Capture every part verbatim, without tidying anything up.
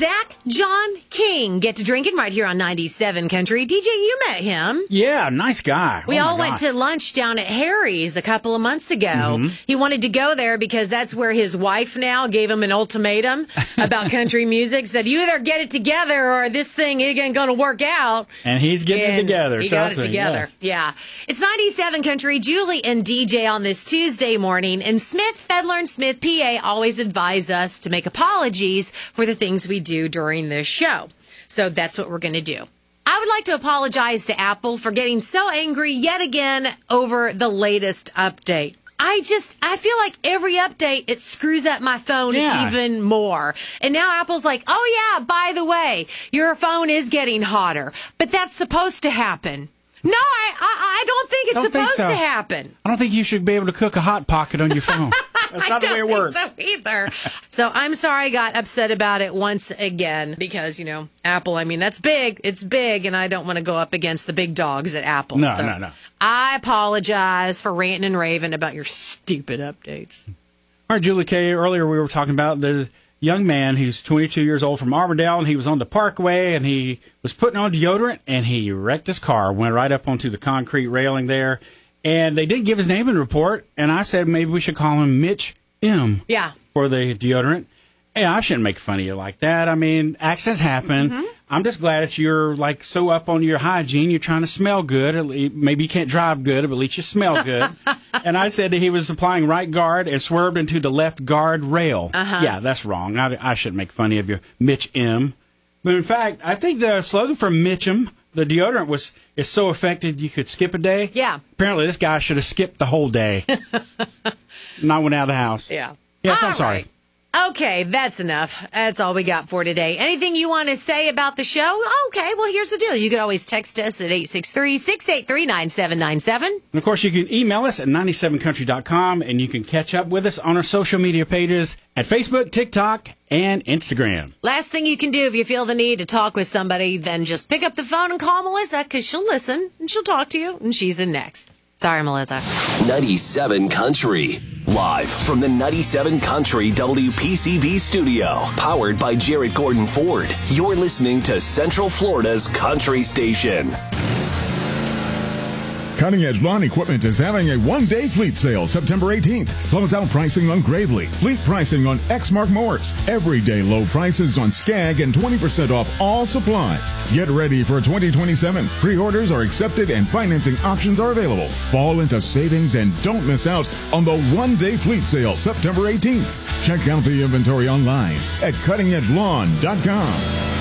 Zach John King get to drinking right here on ninety-seven Country. D J, you met him. Yeah, nice guy. We oh all my went gosh. to lunch down at Harry's a couple of months ago. Mm-hmm. He wanted to go there because that's where his wife now gave him an ultimatum about country music. Said, you either get it together or this thing ain't going to work out. And he's getting And it together. He got trust it me, together. yes. Yeah. It's ninety-seven Country. Julie and D J on this Tuesday morning. And Smith, Fedler and Smith, P A, always advise us to make apologies for the things we do during this show. So that's what we're going to do. I would like to apologize to Apple for getting so angry yet again over the latest update. I just, I feel like every update, it screws up my phone Yeah. even more. And now Apple's like, oh yeah, by the way, your phone is getting hotter. But that's supposed to happen. No, I I, I don't think it's Don't think supposed so. to happen. I don't think you should be able to cook a Hot Pocket on your phone. That's not I the way don't it works. think so either. So I'm sorry I got upset about it once again because, you know, Apple, I mean, that's big. It's big, and I don't want to go up against the big dogs at Apple. No, so no, no. I apologize for ranting and raving about your stupid updates. All right, Julie K., earlier we were talking about the young man who's twenty-two years old from Auburndale, and he was on the Parkway, and he was putting on deodorant, and he wrecked his car, went right up onto the concrete railing there. And they didn't give his name in the report, and I said maybe we should call him Mitch M. Yeah. For the deodorant. Hey, I shouldn't make fun of you like that. I mean, accidents happen. Mm-hmm. I'm just glad that you're, like, so up on your hygiene. You're trying to smell good. At least, maybe you can't drive good, but at least you smell good. And I said that he was applying right guard and swerved into the left guard rail. Uh-huh. Yeah, that's wrong. I, I shouldn't make fun of you, Mitch M. But, in fact, I think the slogan for Mitch M., the deodorant, was is so effective you could skip a day. Yeah. Apparently, this guy should have skipped the whole day. Not went out of the house. Yeah. Yes, All I'm sorry. right. Okay, that's enough. That's all we got for today. Anything you want to say about the show? Okay, well, here's the deal. You can always text us at eight six three, six eight three, nine seven nine seven. And, of course, you can email us at ninety-seven country dot com, and you can catch up with us on our social media pages at Facebook, TikTok, and Instagram. Last thing you can do if you feel the need to talk with somebody, then just pick up the phone and call Melissa, because she'll listen, and she'll talk to you, and she's in next. Sorry, Melissa. ninety-seven Country. Live from the ninety-seven Country W P C V studio. Powered by Jarrett Gordon Ford. You're listening to Central Florida's Country Station. Cutting Edge Lawn Equipment is having a one-day fleet sale September eighteenth. Close-out pricing on Gravely. Fleet pricing on Exmark mowers. Everyday low prices on Skag and twenty percent off all supplies. Get ready for twenty twenty-seven. Pre-orders are accepted and financing options are available. Fall into savings and don't miss out on the one-day fleet sale September eighteenth. Check out the inventory online at cutting edge lawn dot com.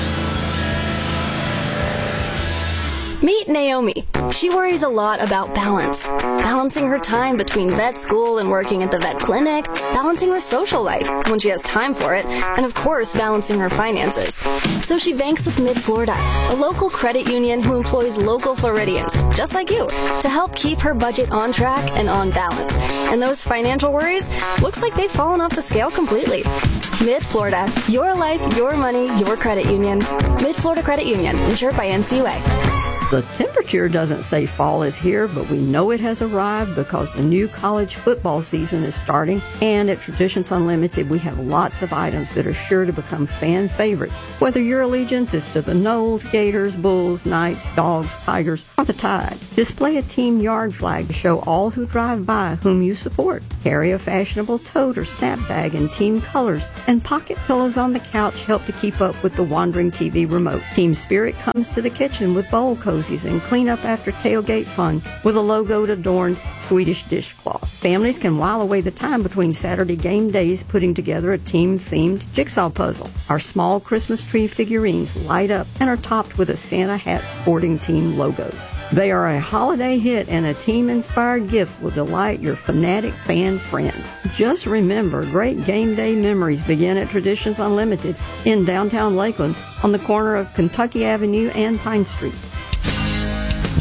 Meet Naomi. She worries a lot about balance. Balancing her time between vet school and working at the vet clinic, balancing her social life when she has time for it, and of course, balancing her finances. So she banks with Mid-Florida, a local credit union who employs local Floridians, just like you, to help keep her budget on track and on balance. And those financial worries, looks like they've fallen off the scale completely. Mid-Florida, your life, your money, your credit union. Mid-Florida Credit Union, insured by N C U A. The temperature doesn't say fall is here, but we know it has arrived because the new college football season is starting. And at Traditions Unlimited, we have lots of items that are sure to become fan favorites. Whether your allegiance is to the Noles, Gators, Bulls, Knights, Dogs, Tigers, or the Tide, display a team yard flag to show all who drive by whom you support. Carry a fashionable tote or snap bag in team colors, and pocket pillows on the couch help to keep up with the wandering T V remote. Team Spirit comes to the kitchen with bowl cozies and clean up after tailgate fun with a logo-adorned Swedish dishcloth. Families can while away the time between Saturday game days putting together a team-themed jigsaw puzzle. Our small Christmas tree figurines light up and are topped with a Santa hat sporting team logos. They are a holiday hit, and a team-inspired gift will delight your fanatic fan friend. Just remember, great game day memories begin at Traditions Unlimited in downtown Lakeland on the corner of Kentucky Avenue and Pine Street.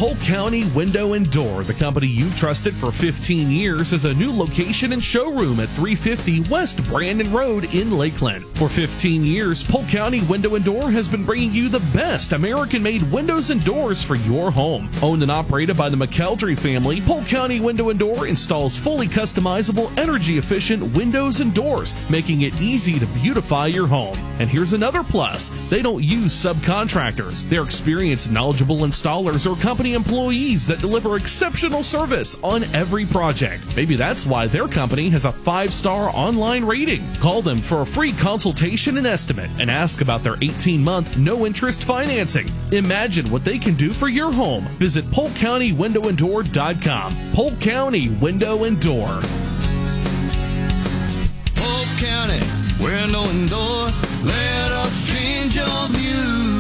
Polk County Window and Door, the company you've trusted for fifteen years, is a new location and showroom at three fifty West Brandon Road in Lakeland. For fifteen years, Polk County Window and Door has been bringing you the best American-made windows and doors for your home. Owned and operated by the McKeldry family, Polk County Window and Door installs fully customizable, energy-efficient windows and doors, making it easy to beautify your home. And here's another plus. They don't use subcontractors. They're experienced, knowledgeable installers or company employees that deliver exceptional service on every project. Maybe that's why their company has a five-star online rating. Call them for a free consultation and estimate and ask about their eighteen-month no-interest financing. Imagine what they can do for your home. Visit polk county window and door dot com. Polk County Window and Door. Polk County Window and Door, let us change your view.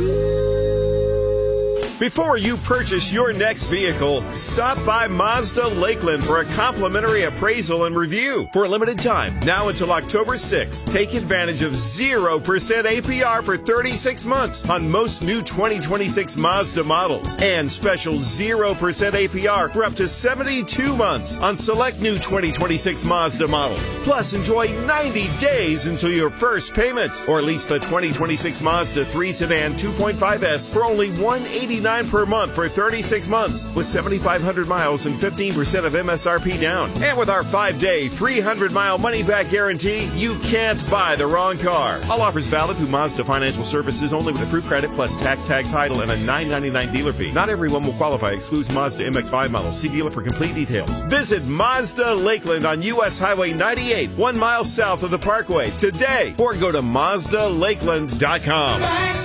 Before you purchase your next vehicle, stop by Mazda Lakeland for a complimentary appraisal and review. For a limited time, now until October sixth, take advantage of zero percent A P R for thirty-six months on most new twenty twenty-six Mazda models, and special zero percent A P R for up to seventy-two months on select new twenty twenty-six Mazda models. Plus, enjoy ninety days until your first payment, or lease the twenty twenty-six Mazda three Sedan two point five S for only one hundred eighty-nine dollars per month for thirty-six months with seventy-five hundred miles and fifteen percent of M S R P down. And with our five-day, three hundred mile money-back guarantee, you can't buy the wrong car. All offers valid through Mazda Financial Services only with approved credit plus tax tag title and a nine ninety-nine dealer fee. Not everyone will qualify. Excludes Mazda M X five models. See dealer for complete details. Visit Mazda Lakeland on U S Highway ninety-eight, one mile south of the Parkway today, or go to Mazda Lakeland dot com.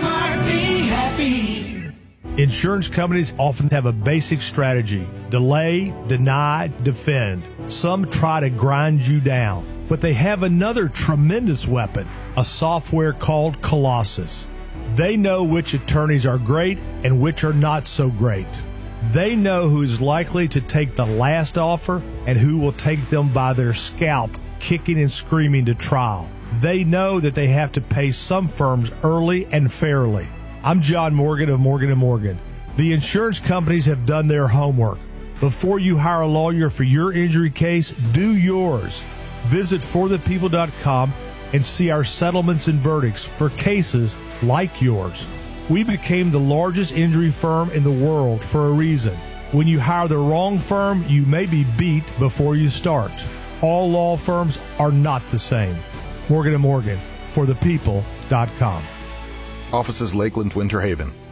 Insurance companies often have a basic strategy: delay, deny, defend. Some try to grind you down, but they have another tremendous weapon, a software called Colossus. They know which attorneys are great and which are not so great. They know who's likely to take the last offer and who will take them by their scalp, kicking and screaming to trial. They know that they have to pay some firms early and fairly. I'm John Morgan of Morgan and Morgan. The insurance companies have done their homework. Before you hire a lawyer for your injury case, do yours. Visit for the people dot com and see our settlements and verdicts for cases like yours. We became the largest injury firm in the world for a reason. When you hire the wrong firm, you may be beat before you start. All law firms are not the same. Morgan and Morgan, for the people dot com. Offices Lakeland, Winter Haven.